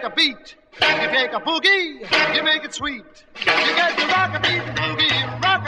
a beat, you take a boogie, you make it sweet. You get to rock a beat, boogie, rock